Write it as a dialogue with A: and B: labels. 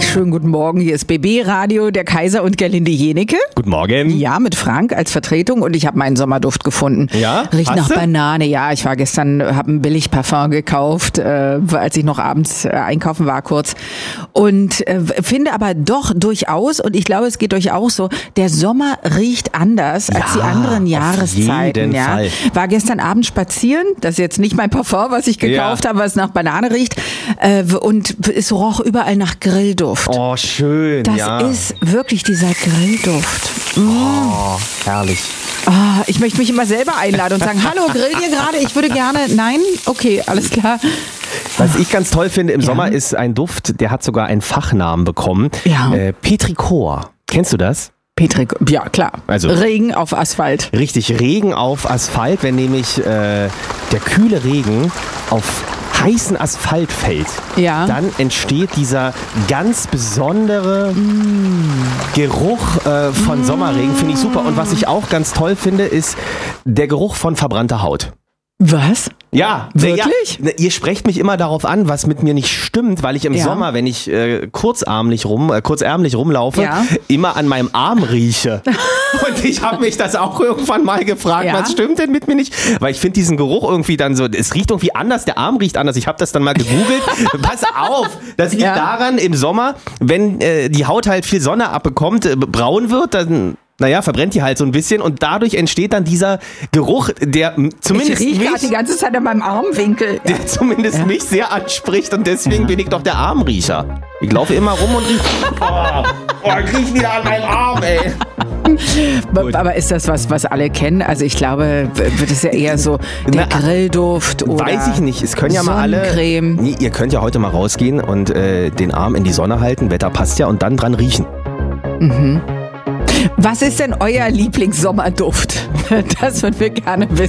A: Schönen guten Morgen, hier ist BB Radio, der Kaiser und Gerlinde Jenecke.
B: Guten Morgen.
A: Ja, mit Frank als Vertretung und ich habe meinen Sommerduft gefunden.
B: Ja?
A: Riecht nach
B: Hast du?
A: Banane. Ja, ich war gestern, habe ein Billigparfum gekauft, als ich noch abends einkaufen war kurz. Und finde aber doch durchaus, und ich glaube, es geht euch auch so, der Sommer riecht anders als die anderen Jahreszeiten.
B: Jeden Fall.
A: War gestern Abend spazieren, das ist jetzt nicht mein Parfum, was ich gekauft habe, was nach Banane riecht, und es roch überall nach Grillduft.
B: Oh, schön,
A: Das
B: ja.
A: ist wirklich dieser Grillduft.
B: Oh, herrlich.
A: Ah, ich möchte mich immer selber einladen und sagen, hallo, grillt ihr gerade? Ich würde gerne, nein? Okay, alles klar.
B: Was ich ganz toll finde im Sommer ist ein Duft, der hat sogar einen Fachnamen bekommen.
A: Ja.
B: Petrichor. Kennst du das?
A: Ja, klar.
B: Also-
A: Regen auf Asphalt.
B: Richtig, Regen auf Asphalt, wenn nämlich der kühle Regen auf heißen Asphalt fällt,
A: Ja.
B: dann entsteht dieser ganz besondere Geruch von Sommerregen, finde ich super. Und was ich auch ganz toll finde, ist der Geruch von verbrannter Haut.
A: Was?
B: Ja,
A: Wirklich?
B: Ja, ihr sprecht mich immer darauf an, was mit mir nicht stimmt, weil ich im
A: Ja.
B: Sommer, wenn ich kurzärmlich rumlaufe,
A: Ja.
B: immer an meinem Arm rieche. Und ich habe mich das auch irgendwann mal gefragt,
A: Ja.
B: was stimmt denn mit mir nicht? Weil ich finde diesen Geruch irgendwie dann so, es riecht irgendwie anders, der Arm riecht anders. Ich habe das dann mal gegoogelt. Pass auf, das liegt
A: Ja.
B: daran, im Sommer, wenn die Haut halt viel Sonne abbekommt, braun wird, dann... Naja, verbrennt die halt so ein bisschen und dadurch entsteht dann dieser Geruch, der
A: Ich
B: zumindest
A: rieche gerade die
B: mich,
A: ganze Zeit an meinem Armwinkel.
B: der zumindest mich sehr anspricht und deswegen bin ich doch der Armriecher. Ich laufe immer rum und rieche. Ich riech wieder an meinem Arm, ey. Gut.
A: Aber ist das was alle kennen? Also ich glaube, wird es ja eher so der
B: Na,
A: Grillduft oder
B: Weiß ich nicht. Es können ja mal alle.
A: Sonnencreme.
B: Nee, ihr könnt ja heute mal rausgehen und den Arm in die Sonne halten. Wetter passt ja und dann dran riechen.
A: Was ist denn euer Lieblingssommerduft? Das würden wir gerne wissen.